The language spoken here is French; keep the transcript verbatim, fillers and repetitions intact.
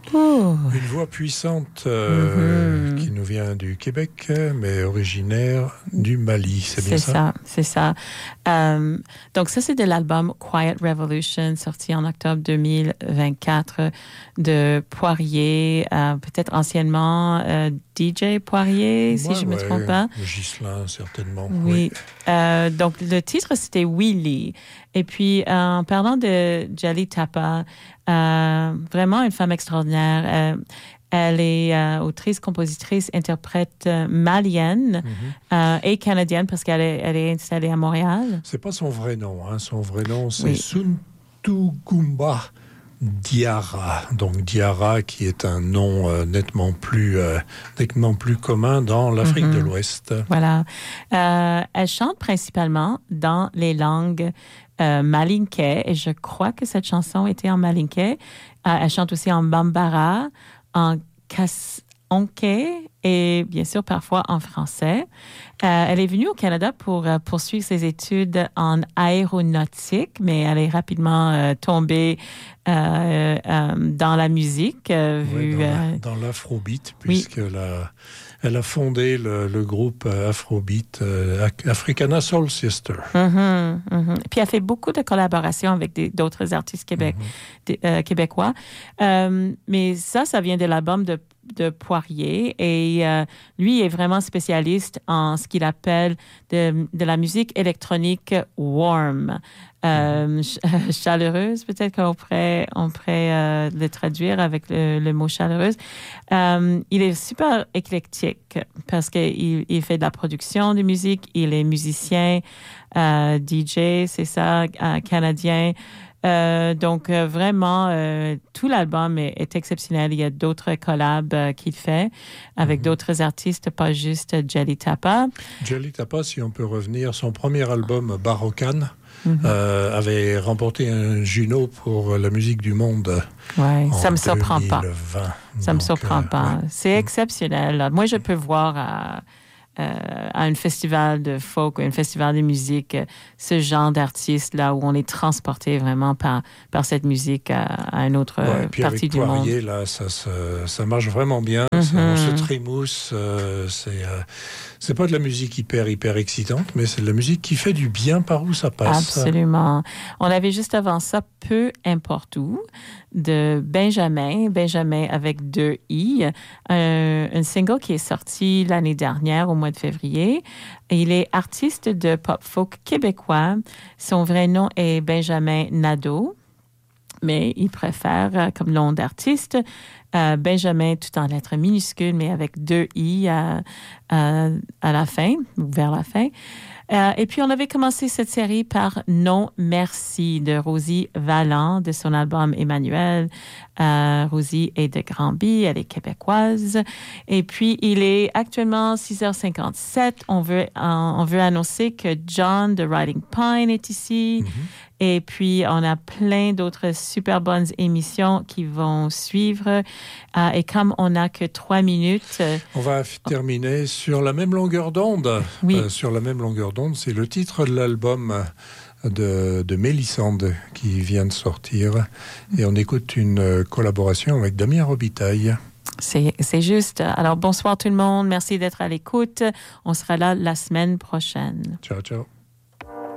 Oh. Une voix puissante euh, mm-hmm. qui nous vient du Québec, mais originaire du Mali, c'est bien c'est ça? ça, c'est ça. Euh, donc ça, c'est de l'album Quiet Revolution, sorti en octobre deux mille vingt-quatre, de Poirier, euh, peut-être anciennement euh, D J Poirier, si ouais, je ne ouais, me trompe pas. Ghislain, certainement. Oui. oui. Euh, donc le titre, c'était Willy. Et puis, euh, en parlant de Djali Tapa, euh, vraiment une femme extraordinaire. Euh, elle est euh, autrice, compositrice, interprète euh, malienne mm-hmm. euh, et canadienne parce qu'elle est, elle est installée à Montréal. C'est pas son vrai nom. Hein. Son vrai nom, c'est oui. Suntugumba Diarra. Donc Diarra, qui est un nom euh, nettement plus euh, nettement plus commun dans l'Afrique mm-hmm. de l'Ouest. Voilà. Euh, elle chante principalement dans les langues Euh, malinké, et je crois que cette chanson était en malinké. Euh, elle chante aussi en bambara, en kasonké et bien sûr parfois en français. Euh, elle est venue au Canada pour euh, poursuivre ses études en aéronautique, mais elle est rapidement euh, tombée euh, euh, dans la musique. Euh, oui, vu, dans, la, euh... dans l'afrobeat, puisque oui. la... Elle a fondé le, le groupe Afrobeat euh, Africana Soul Sister. Mm-hmm, mm-hmm. Puis elle fait beaucoup de collaborations avec des, d'autres artistes québec, mm-hmm. de, euh, québécois. Euh, mais ça, ça vient de l'album de, de Poirier. Et euh, lui est vraiment spécialiste en ce qu'il appelle de, de la musique électronique warm. Euh, ch- chaleureuse, peut-être qu'on pourrait, on pourrait euh, le traduire avec le, le mot chaleureuse. Euh, il est super éclectique parce qu'il il fait de la production de musique, il est musicien, euh, D J, c'est ça, euh, canadien. Euh, donc, euh, vraiment, euh, tout l'album est, est exceptionnel. Il y a d'autres collabs euh, qu'il fait avec mm-hmm. d'autres artistes, pas juste Djali Tapa. Djali Tapa, si on peut revenir, son premier album, Barocan, mm-hmm. euh, avait remporté un Juno pour la musique du monde. Ouais, ça me surprend pas. Ça Donc, me surprend euh, pas. ouais. C'est exceptionnel. Moi, je peux voir à, euh, à un festival de folk ou un festival de musique ce genre d'artiste là où on est transporté vraiment par par cette musique à, à une autre ouais, puis partie avec du Poirier, monde. Là, ça, ça, ça marche vraiment bien. Mm-hmm. Ça, on se trémousse. Euh, c'est euh, c'est pas de la musique hyper hyper excitante, mais c'est de la musique qui fait du bien par où ça passe. Absolument. On avait juste avant ça Peu importe où de Benjamin, Benjamin avec deux i, un, un single qui est sorti l'année dernière au mois de février. Il est artiste de pop folk québécois. Son vrai nom est Benjamin Nadeau, mais il préfère comme nom d'artiste euh, Benjamin tout en lettres minuscules, mais avec deux i à, à, à la fin, ou vers la fin. Euh, et puis, on avait commencé cette série par Non Merci de Rosie Valland, de son album Emmanuel. Euh, Rosie est de Granby, elle est québécoise. Et puis, il est actuellement six heures cinquante-sept. On veut, euh, on veut annoncer que John de Riding Pine est ici. Mm-hmm. Et puis, on a plein d'autres super bonnes émissions qui vont suivre. Euh, et comme on n'a que trois minutes... Euh, on va f- terminer sur la même longueur d'onde. Oui. Euh, sur la même longueur d'onde, c'est le titre de l'album de, de Mélissande qui vient de sortir. Et on écoute une collaboration avec Damien Robitaille. C'est, c'est juste. Alors, bonsoir tout le monde. Merci d'être à l'écoute. On sera là la semaine prochaine. Ciao, ciao.